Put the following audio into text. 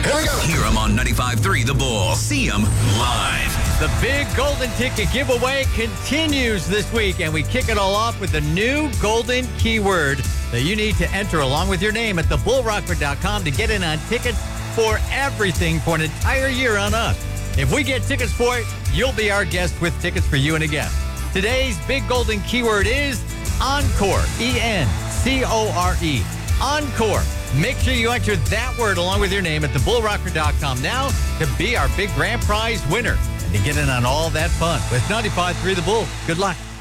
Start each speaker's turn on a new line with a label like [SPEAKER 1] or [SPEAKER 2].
[SPEAKER 1] Here we go.
[SPEAKER 2] Hear them on 95.3 The Bull. See them live.
[SPEAKER 3] The big golden ticket giveaway continues this week, and we kick it all off with the new golden keyword that you need to enter along with your name at thebullrockford.com to get in on tickets for everything for an entire year on us. If we get tickets for it, you'll be our guest with tickets for you and a guest. Today's big golden keyword is Encore, E-N-C-O-R-E, Encore. Make sure you enter that word along with your name at thebullrocker.com now to be our big grand prize winner and to get in on all that fun with 95.3 The Bull. Good luck.